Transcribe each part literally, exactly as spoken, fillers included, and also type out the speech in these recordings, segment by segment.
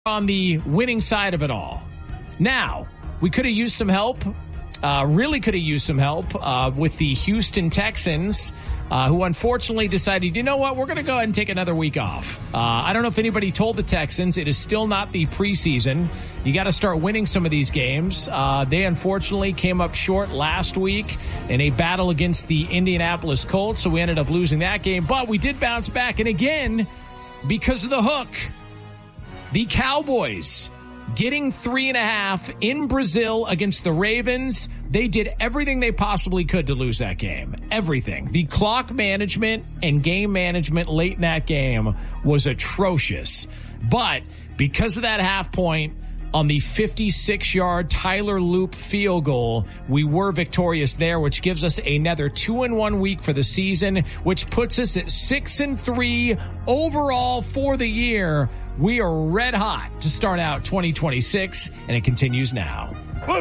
on the winning side of it all. Now, we could have used some help, uh, really could have used some help uh, with the Houston Texans, uh, who unfortunately decided, you know what, we're going to go ahead and take another week off. Uh, I don't know if anybody told the Texans, it is still not the preseason. You got to start winning some of these games. Uh, they unfortunately came up short last week in a battle against the Indianapolis Colts, so we ended up losing that game. But we did bounce back, and again, because of the hook, the Cowboys getting three and a half in Brazil against the Ravens. They did everything they possibly could to lose that game. Everything. The clock management and game management late in that game was atrocious. But because of that half point on the fifty-six-yard Tyler Loop field goal, we were victorious there, which gives us another two and one week for the season, which puts us at six and three overall for the year. We are red hot to start out twenty twenty-six, and it continues now.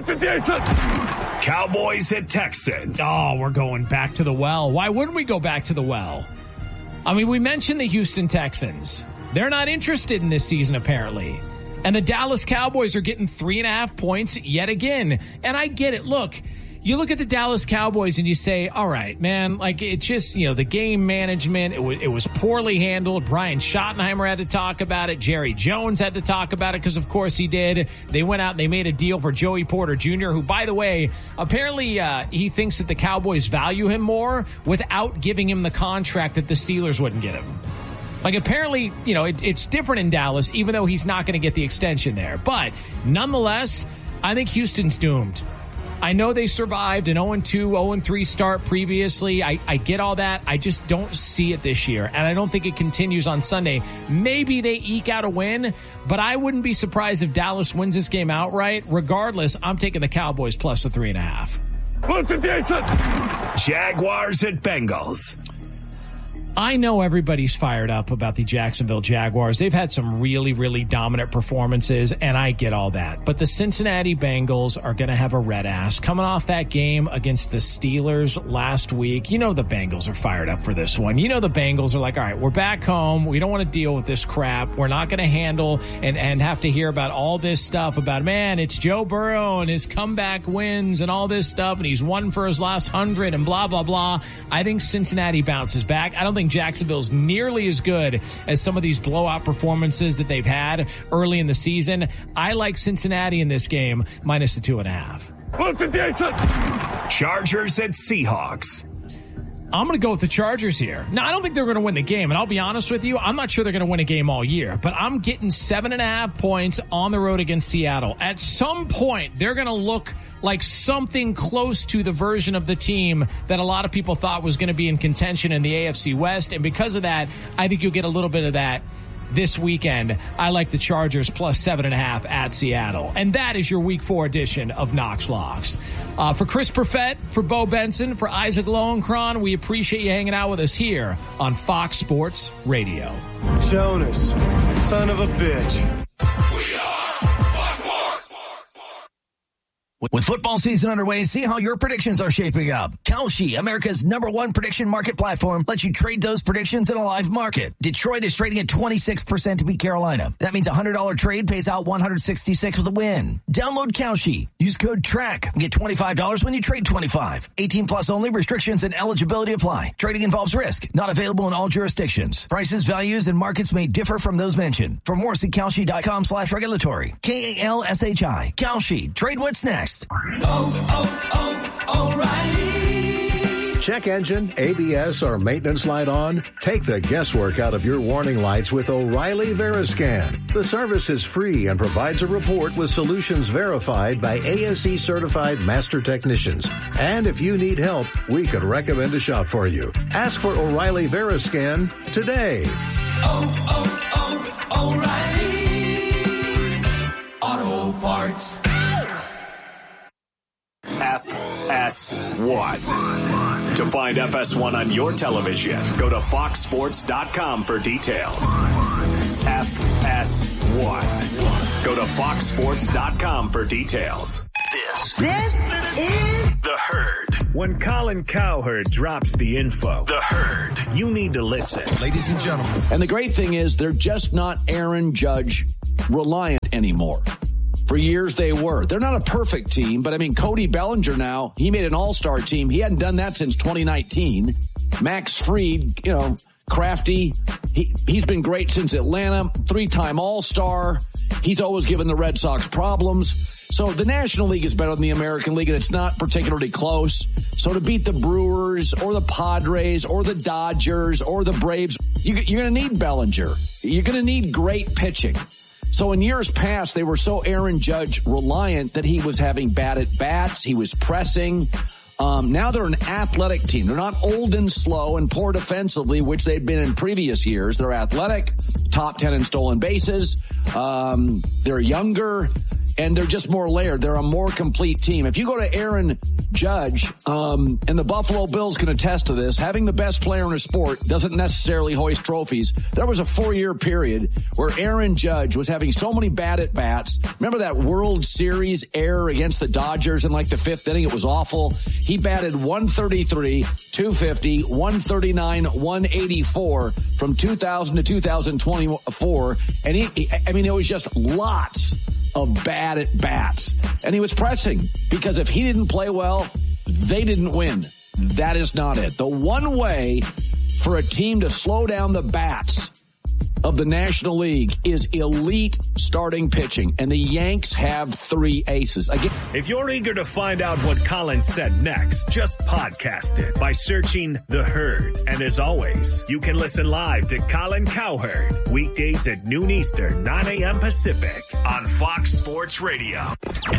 Cowboys at Texans. Oh, we're going back to the well. Why wouldn't we go back to the well? I mean, we mentioned the Houston Texans. They're not interested in this season, apparently. And the Dallas Cowboys are getting three and a half points yet again. And I get it. Look, you look at the Dallas Cowboys and you say, all right, man, like it's just, you know, the game management, it was, it was poorly handled. Brian Schottenheimer had to talk about it. Jerry Jones had to talk about it because, of course, he did. They went out and they made a deal for Joey Porter Junior, who, by the way, apparently uh, he thinks that the Cowboys value him more without giving him the contract that the Steelers wouldn't get him. Like, apparently, you know, it, it's different in Dallas, even though he's not going to get the extension there. But nonetheless, I think Houston's doomed. I know they survived an oh and two, oh and three start previously. I, I get all that. I just don't see it this year. And I don't think it continues on Sunday. Maybe they eke out a win, but I wouldn't be surprised if Dallas wins this game outright. Regardless, I'm taking the Cowboys plus the three and a half. Jaguars at Bengals. I know everybody's fired up about the Jacksonville Jaguars. They've had some really, really dominant performances, and I get all that. But the Cincinnati Bengals are going to have a red ass. Coming off that game against the Steelers last week, you know the Bengals are fired up for this one. You know the Bengals are like, all right, we're back home. We don't want to deal with this crap. We're not going to handle and, and have to hear about all this stuff about, man, it's Joe Burrow and his comeback wins and all this stuff, and he's won for his last hundred and blah, blah, blah. I think Cincinnati bounces back. I don't think Jacksonville's nearly as good as some of these blowout performances that they've had early in the season. I like Cincinnati in this game, minus the two and a half. Chargers at Seahawks. I'm going to go with the Chargers here. Now, I don't think they're going to win the game, and I'll be honest with you, I'm not sure they're going to win a game all year, but I'm getting seven and a half points on the road against Seattle. At some point, they're going to look like something close to the version of the team that a lot of people thought was going to be in contention in the A F C West, and because of that, I think you'll get a little bit of that this weekend. I like the Chargers plus seven and a half at Seattle. And that is your week four edition of Knox Locks. Uh, for Chris Perfett, for Bo Benson, for Isaac Lowenkron, we appreciate you hanging out with us here on Fox Sports Radio. Jonas, son of a bitch. We are With football season underway, see how your predictions are shaping up. Kalshi, America's number one prediction market platform, lets you trade those predictions in a live market. Detroit is trading at twenty-six percent to beat Carolina. That means a one hundred dollars trade pays out one hundred sixty-six with a win. Download Kalshi. Use code TRACK. Get twenty-five dollars when you trade twenty-five dollars. eighteen plus only. Restrictions and eligibility apply. Trading involves risk. Not available in all jurisdictions. Prices, values, and markets may differ from those mentioned. For more, see Kalshi.com slash regulatory. K A L S H I. Kalshi. Trade what's next. Oh, oh, oh, O'Reilly. Check engine, A B S, or maintenance light on? Take the guesswork out of your warning lights with O'Reilly Veriscan. The service is free and provides a report with solutions verified by A S E certified master technicians. And if you need help, we could recommend a shop for you. Ask for O'Reilly Veriscan today. Oh, oh, oh, O'Reilly Auto Parts. F S one. To find F S one on your television, go to fox sports dot com for details. F S one. Go to fox sports dot com for details. This, this is The Herd. When Colin Cowherd drops the info, The Herd, you need to listen. Ladies and gentlemen. And the great thing is they're just not Aaron Judge reliant anymore. For years they were. They're not a perfect team, but I mean, Cody Bellinger now, he made an all-star team. He hadn't done that since twenty nineteen. Max Fried, you know, crafty. He, he's been great since Atlanta, three-time all-star. He's always given the Red Sox problems. So the National League is better than the American League, and it's not particularly close. So to beat the Brewers or the Padres or the Dodgers or the Braves, you, you're going to need Bellinger. You're going to need great pitching. So in years past, they were so Aaron Judge reliant that he was having bad at bats. He was pressing. Um, now they're an athletic team. They're not old and slow and poor defensively, which they'd been in previous years. They're athletic, top ten in stolen bases. Um, they're younger. And they're just more layered. They're a more complete team. If you go to Aaron Judge, um, and the Buffalo Bills can attest to this, having the best player in a sport doesn't necessarily hoist trophies. There was a four-year period where Aaron Judge was having so many bad at-bats. Remember that World Series error against the Dodgers in like the fifth inning? It was awful. He batted one thirty-three, two fifty, one thirty-nine, one eighty-four from two thousand to two thousand twenty-four. And he, I mean, it was just lots of bad at bats. And he was pressing because if he didn't play well, they didn't win. That is not it. The one way for a team to slow down the bats of the National League is elite starting pitching, and the Yanks have three aces. Again, if you're eager to find out what Colin said next, just podcast it by searching The Herd. And as always, you can listen live to Colin Cowherd weekdays at noon Eastern, nine a.m. Pacific on Fox Sports Radio.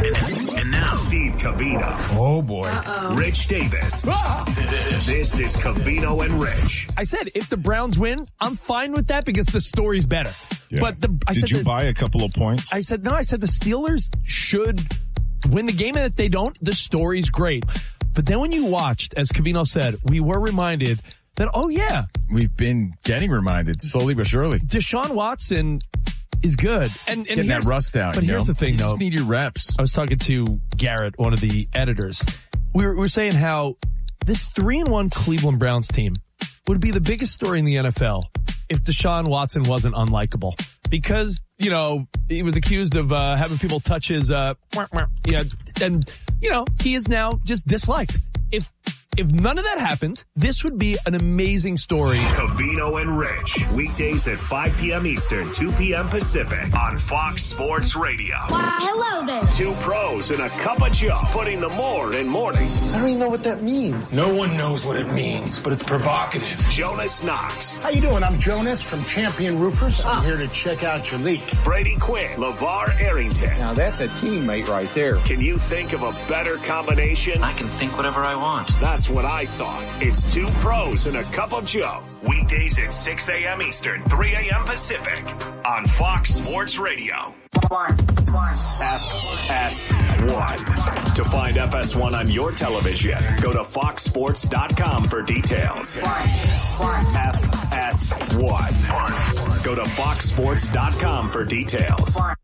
And now, Steve Covino. Oh, boy. Uh-oh. Rich Davis. Ah! This is Covino and Rich. I said if the Browns win, I'm fine with that because the story's better. Yeah. But the, I Did said you the, buy a couple of points? I said, no, I said the Steelers should win the game, and if they don't, the story's great. But then when you watched, as Covino said, we were reminded that, oh, yeah. We've been getting reminded slowly but surely. Deshaun Watson is good. And, and Getting that rust out. But you here's know? the thing, you though. You just need your reps. I was talking to Garrett, one of the editors. We were, we were saying how this three and one Cleveland Browns team would be the biggest story in the N F L if Deshaun Watson wasn't unlikable. Because, you know, he was accused of uh, having people touch his, uh, yeah, and, you know, he is now just disliked. If if none of that happened, this would be an amazing story. Covino and Rich, weekdays at five p.m. Eastern, two p.m. Pacific on Fox Sports Radio. Why, hello there. Two pros and a cup of Joe, putting the more in mornings. I don't even know what that means. No one knows what it means, but it's provocative. Jonas Knox, How you doing? I'm Jonas from Champion Roofers. I'm here to check out your leak. Brady Quinn, LeVar Arrington. Now that's a teammate right there. Can you think of a better combination? I can think whatever I want. That's what I thought. It's two pros and a cup of Joe. Weekdays at six a.m. Eastern, three a.m. Pacific on Fox Sports Radio. F S one. To find F S one on your television, go to fox sports dot com for details. F S one. Go to fox sports dot com for details.